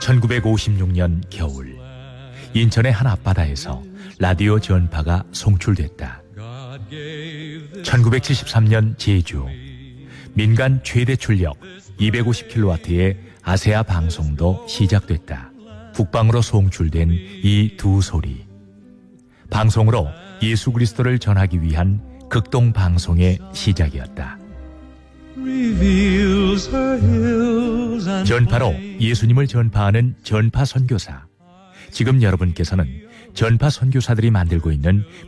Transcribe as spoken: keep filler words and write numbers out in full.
천구백오십육 년 겨울, 인천의 한 앞바다에서 라디오 전파가 송출됐다. 천구백칠십삼 년 제주, 민간 최대 출력 이백오십 킬로와트의 아세아 방송도 시작됐다. 북방으로 송출된 이 두 소리, 방송으로 예수 그리스도를 전하기 위한 극동 방송의 시작이었다. 전파로 예수님을 전파하는 전파 선교사. 지금 여러분께서는 전파 선교사들이 만들고 있는